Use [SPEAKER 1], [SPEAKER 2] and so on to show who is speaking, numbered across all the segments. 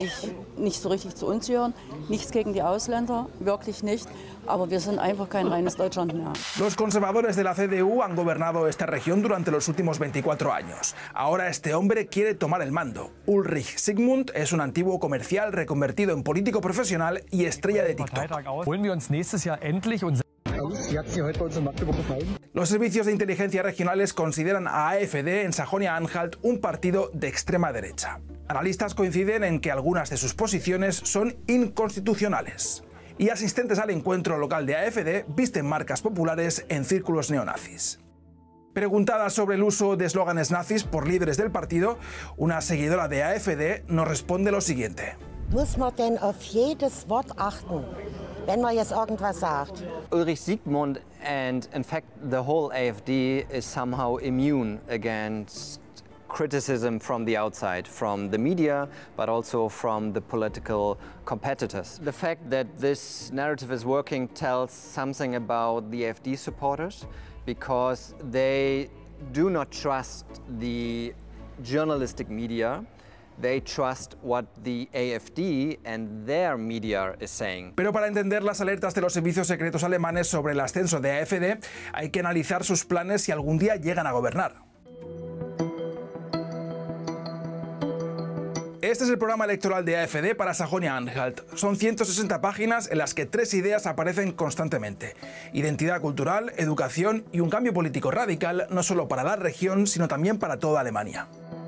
[SPEAKER 1] Nicht so richtig zu uns gehören, nichts gegen die Ausländer, wirklich nicht, aber wir sind einfach kein reines Deutschland mehr.
[SPEAKER 2] Los conservadores de la CDU han gobernado esta región durante los últimos 24 años. Ahora este hombre quiere tomar el mando. Ulrich Sigmund es un antiguo comercial reconvertido en político profesional y estrella de TikTok. Los servicios de inteligencia regionales consideran a AfD en Sajonia-Anhalt un partido de extrema derecha. Analistas coinciden en que algunas de sus posiciones son inconstitucionales. Y asistentes al encuentro local de AfD visten marcas populares en círculos neonazis. Preguntada sobre el uso de eslóganes nazis por líderes del partido, una seguidora de AfD nos responde lo siguiente.
[SPEAKER 3] Muss man denn auf jedes Wort achten, wenn man jetzt irgendwas sagt?
[SPEAKER 4] Ulrich Sigmund and in fact the whole AfD is somehow immune against criticism from the outside, from the media, but also from the political competitors. The fact that this narrative is working tells something about the AfD supporters, because they do not trust the journalistic media. They trust what the AfD and their media is saying.
[SPEAKER 2] Pero para entender las alertas de los servicios secretos alemanes sobre el ascenso de AfD, hay que analizar sus planes si algún día llegan a gobernar. Este es el programa electoral de AfD para Sajonia-Anhalt. Son 160 páginas en las que 3 ideas aparecen constantemente. Identidad cultural, educación y un cambio político radical, no solo para la región, sino también para toda Alemania.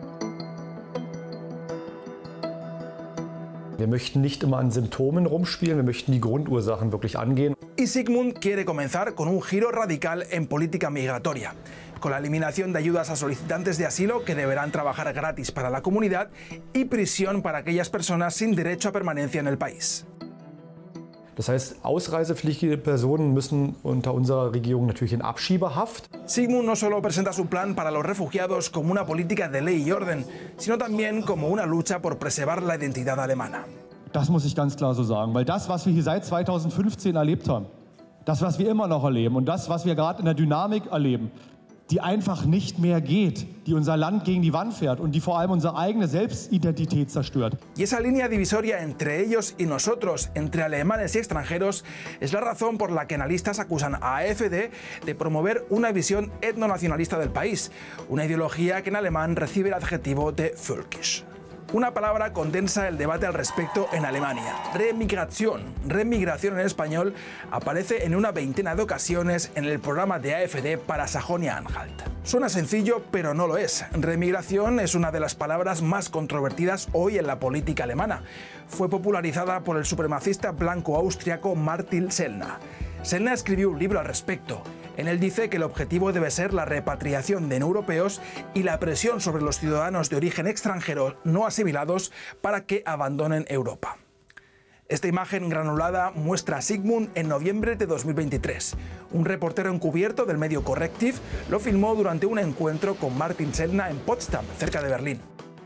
[SPEAKER 5] Wir möchten nicht immer an Symptomen rumspielen, wir möchten die Grundursachen wirklich angehen.
[SPEAKER 2] Y Sigmund quiere comenzar con un giro radical en política migratoria, con la eliminación de ayudas a solicitantes de asilo que deberán trabajar gratis para la comunidad y prisión para aquellas personas sin derecho a permanencia en el país.
[SPEAKER 5] Das heißt, ausreisepflichtige Personen müssen unter unserer Regierung natürlich in Abschiebehaft.
[SPEAKER 2] Sigmund no solo presenta su plan para los refugiados como una política de ley y orden, sino también como una lucha por preservar la identidad alemana.
[SPEAKER 6] Das muss ich ganz klar so sagen, weil das, was wir hier seit 2015 erlebt haben, das, was wir immer noch erleben und das, was wir gerade in der Dynamik erleben, die einfach nicht mehr geht, die unser Land gegen die Wand fährt und die vor allem unsere eigene Selbstidentität zerstört.
[SPEAKER 2] Y esa línea divisoria entre ellos y nosotros, entre alemanes y extranjeros, es la razón por la que analistas acusan a AfD de promover una visión etnonacionalista del país, una ideología que en alemán recibe el adjetivo de völkisch. Una palabra condensa el debate al respecto en Alemania. Remigración. Remigración en español aparece en una veintena de ocasiones en el programa de AfD para Sajonia-Anhalt. Suena sencillo, pero no lo es. Remigración es una de las palabras más controvertidas hoy en la política alemana. Fue popularizada por el supremacista blanco austriaco Martin Sellner. Sellner escribió un libro al respecto. En él dice que el objetivo debe ser la repatriación de no europeos y la presión sobre los ciudadanos de origen extranjero no asimilados para que abandonen Europa. Esta imagen granulada muestra a Sigmund en noviembre de 2023. Un reportero encubierto del medio Correctiv lo filmó durante un encuentro con Martin Sellner en Potsdam, cerca de Berlín.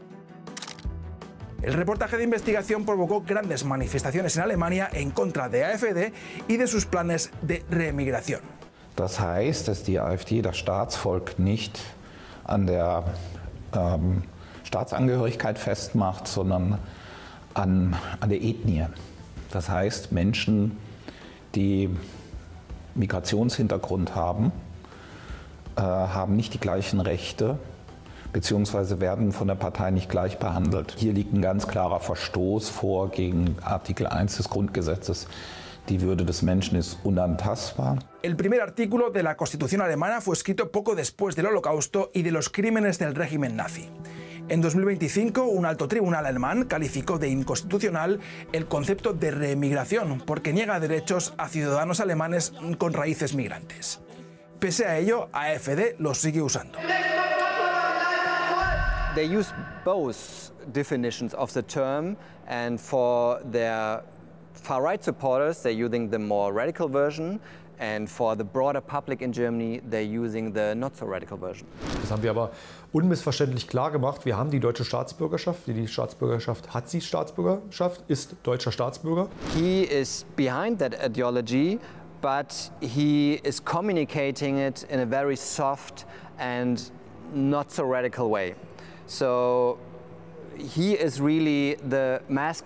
[SPEAKER 2] El reportaje de investigación provocó grandes manifestaciones en Alemania en contra de AfD y de sus planes de reemigración.
[SPEAKER 7] Das heißt, dass die AfD das Staatsvolk nicht an der Staatsangehörigkeit festmacht, sondern an der Ethnie. Das heißt, Menschen, die Migrationshintergrund haben, haben nicht die gleichen Rechte, beziehungsweise werden von der Partei nicht gleich behandelt. Hier liegt ein ganz klarer Verstoß vor gegen Artikel 1 des Grundgesetzes. Die Würde des Menschen ist unantastbar.
[SPEAKER 2] El primer artículo de la Constitución alemana fue escrito poco después del Holocausto y de los crímenes del régimen nazi. En 2025, un alto tribunal alemán calificó de inconstitucional el concepto de reemigración porque niega derechos a ciudadanos alemanes con raíces migrantes. Pese a ello, AfD lo sigue usando.
[SPEAKER 4] They use both definitions of the term, and for their far-right supporters, they're using the more radical version, and for the broader public in Germany, they're using the not-so-radical version.
[SPEAKER 5] Das haben wir aber unmissverständlich klar gemacht. Wir haben die deutsche Staatsbürgerschaft. Die Staatsbürgerschaft hat sie Staatsbürgerschaft, ist deutscher Staatsbürger.
[SPEAKER 4] He is behind that ideology, but he is communicating it in a very soft and not-so-radical way. So he is really the mass